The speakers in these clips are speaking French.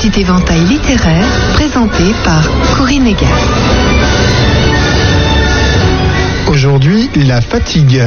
petit éventail littéraire présenté par Corinne Egal. Aujourd'hui, la fatigue.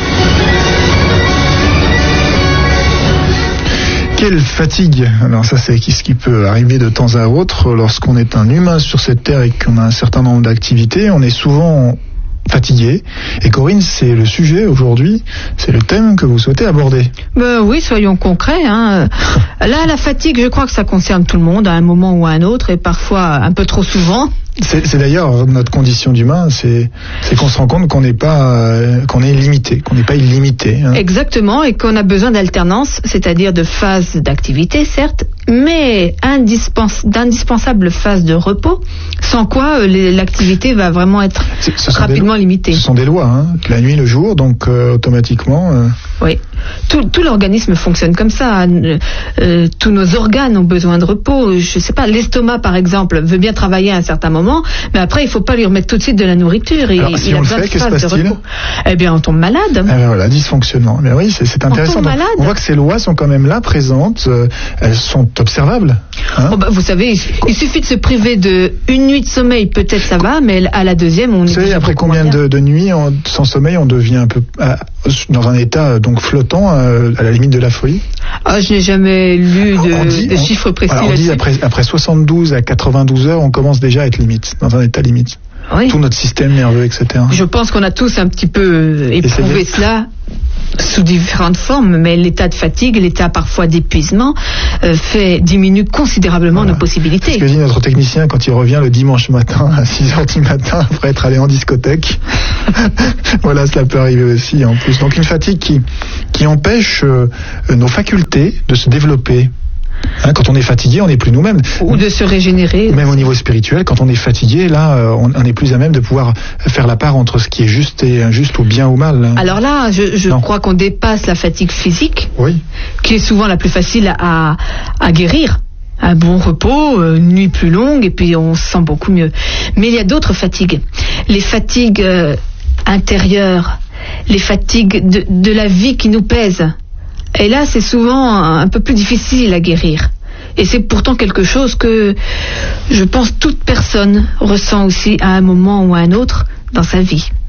Quelle fatigue! Alors ça, c'est ce qui peut arriver de temps à autre lorsqu'on est un humain sur cette terre et qu'on a un certain nombre d'activités. On est souvent fatigué. Et Corinne, c'est le sujet aujourd'hui, c'est le thème que vous souhaitez aborder. Oui, soyons concrets. Là, la fatigue, je crois que ça concerne tout le monde à un moment ou à un autre, et parfois un peu trop souvent. C'est d'ailleurs notre condition d'humain, c'est qu'on se rend compte qu'on n'est pas, qu'on est limité, qu'on n'est pas illimité. Exactement, et qu'on a besoin d'alternance, c'est-à-dire de phases d'activité, certes, mais d'indispensables phases de repos, sans quoi l'activité va vraiment être rapidement limitée. Ce sont des lois, la nuit, le jour, donc automatiquement... Oui, tout l'organisme fonctionne comme ça. Tous nos organes ont besoin de repos. Je sais pas, l'estomac par exemple veut bien travailler à un certain moment, mais après il faut pas lui remettre tout de suite de la nourriture. Alors, si on le fait, qu'est-ce qui se passe-t-il ? Eh bien, on tombe malade. Voilà, dysfonctionnement. Mais oui, c'est intéressant. On voit que ces lois sont quand même là, présentes. Elles sont observables. Vous savez, il suffit de se priver de une nuit de sommeil, peut-être ça va, mais à la deuxième, on est... Vous savez, après combien de nuits sans sommeil, on devient un peu dans un état donc flottant, à la limite de la folie? Je n'ai jamais lu de chiffres précis là-dessus. On dit après 72 à 92 heures, on commence déjà à être limite, dans un état limite. Oui. Tout notre système nerveux, etc. Je pense qu'on a tous un petit peu éprouvé cela sous différentes formes, mais l'état de fatigue, l'état parfois d'épuisement diminue considérablement nos possibilités. C'est ce que dit notre technicien quand il revient le dimanche matin à 6h du matin après être allé en discothèque. Voilà, cela peut arriver aussi en plus. Donc une fatigue qui empêche nos facultés de se développer. Quand on est fatigué, on n'est plus nous-mêmes. Ou de se régénérer. Même au niveau spirituel, quand on est fatigué, là, on est plus à même de pouvoir faire la part entre ce qui est juste et injuste ou bien ou mal. Alors là, je crois qu'on dépasse la fatigue physique, oui, qui est souvent la plus facile à guérir. Un bon repos, une nuit plus longue, et puis on se sent beaucoup mieux. Mais il y a d'autres fatigues. Les fatigues intérieures, les fatigues de la vie qui nous pèsent. Et là, c'est souvent un peu plus difficile à guérir. Et c'est pourtant quelque chose que, je pense, toute personne ressent aussi à un moment ou à un autre dans sa vie.